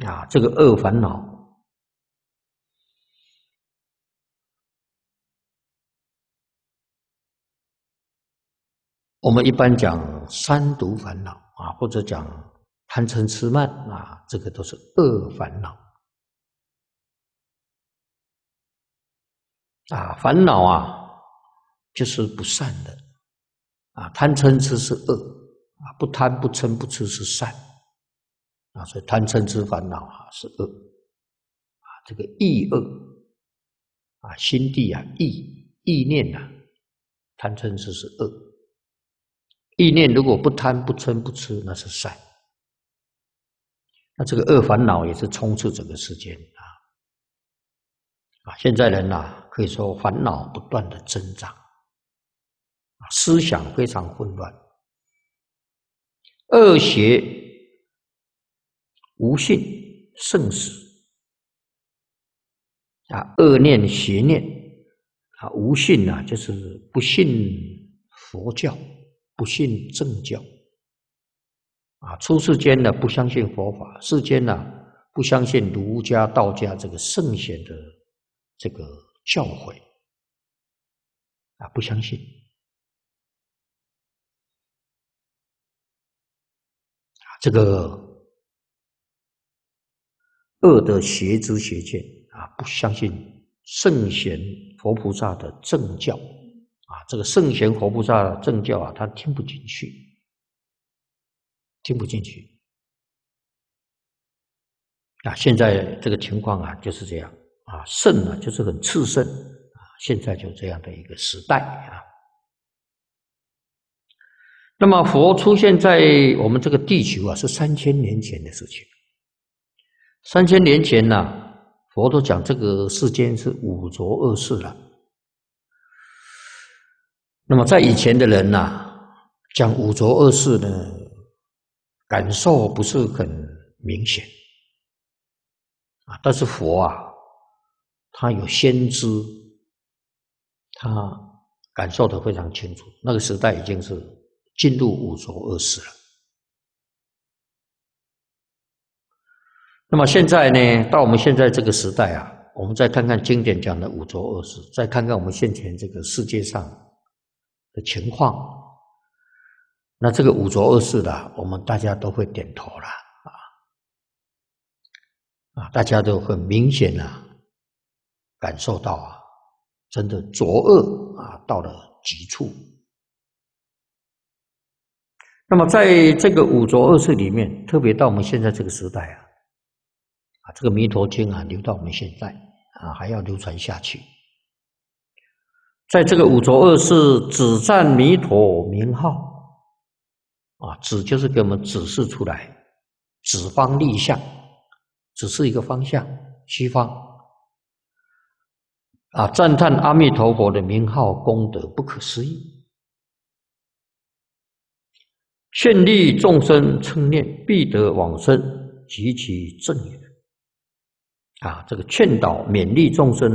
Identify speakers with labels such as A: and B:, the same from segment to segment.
A: 这个恶烦恼，我们一般讲三毒烦恼或者讲贪嗔痴慢这个都是恶烦恼烦恼就是不善的贪嗔痴是恶不贪不嗔不痴是善所以贪嗔痴烦恼是恶这个意恶心地意念贪嗔痴是恶，意念如果不贪不嗔不痴那是善。那这个恶烦恼也是充斥整个世间现在人可以说烦恼不断的增长思想非常混乱，恶邪无信盛死恶念邪念无信就是不信佛教，不信正教出世间不相信佛法，世间不相信儒家道家这个圣贤的这个教诲不相信这个恶的邪知邪见不相信圣贤佛菩萨的正教这个圣贤佛菩萨的正教他听不进去，听不进去现在这个情况就是这样圣就是很炽盛现在就这样的一个时代那么佛出现在我们这个地球是3000年前的事情。3000年前佛都讲这个世间是五浊恶世了。那么在以前的人讲五浊恶世呢，感受不是很明显但是佛他有先知，他感受得非常清楚，那个时代已经是进入五浊恶世了。那么现在呢，到我们现在这个时代我们再看看经典讲的五浊恶世，再看看我们现前这个世界上的情况，那这个五浊恶世我们大家都会点头了大家都很明显感受到真的浊恶到了极处。那么在这个五浊恶世里面，特别到我们现在这个时代这个弥陀经流到我们现在还要流传下去。在这个五浊恶世，只赞弥陀名号指就是给我们指示出来，指方立向，只是一个方向，西方赞叹阿弥陀佛的名号功德不可思议，劝励众生称念必得往生，极其正也这个劝导勉励众生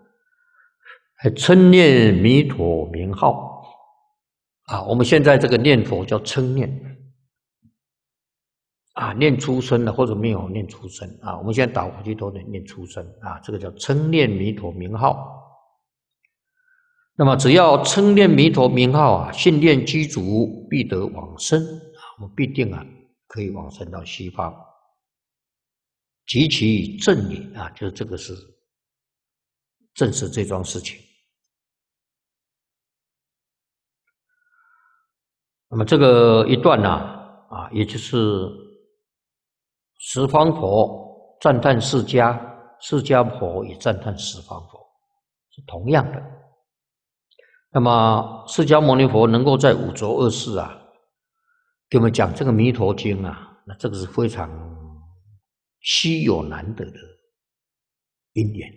A: 称念弥陀名号我们现在这个念佛叫称念念出声了或者没有念出声我们现在打过去都能念出声这个叫称念弥陀名号。那么只要称念弥陀名号信念具足，必得往生我们必定可以往生到西方，极其正也就是这个是证实这桩事情。那么这个一段也就是十方佛赞叹释迦，释迦佛也赞叹十方佛，是同样的。那么释迦牟尼佛能够在五浊恶世给我们讲这个弥陀经那这个是非常稀有难得的因缘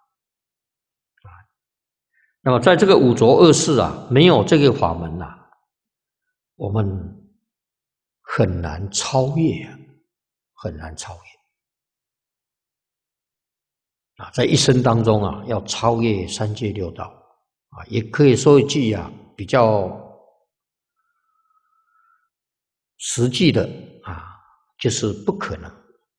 A: 那么在这个五浊恶世没有这个法门我们很难超越很难超越在一生当中要超越三界六道也可以说一句比较实际的就是不可能